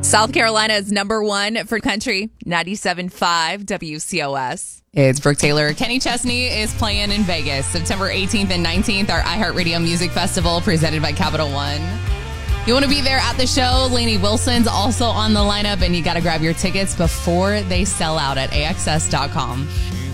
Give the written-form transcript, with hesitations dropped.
South Carolina is number one for country, 97.5 WCOS. It's Brooke Taylor. Kenny Chesney is playing in Vegas, September 18th and 19th, our iHeartRadio Music Festival presented by Capital One. You want to be there at the show? Lainey Wilson's also on the lineup, and you got to grab your tickets before they sell out at AXS.com.